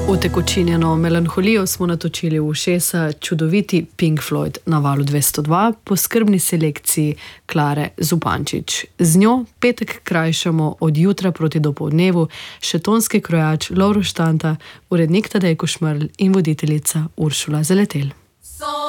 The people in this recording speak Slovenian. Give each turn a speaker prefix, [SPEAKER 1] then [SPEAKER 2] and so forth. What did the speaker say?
[SPEAKER 1] Utekočinjeno melanholijo smo natočili v ušesa čudoviti Pink Floyd na Valu 202 po skrbni selekciji Klare Zupančič. Z njo petek krajšamo od jutra proti dopoldnevu še tonski krojač Lovro Štanta, urednik Tadej Košmerl in voditeljica Uršula Zaletel.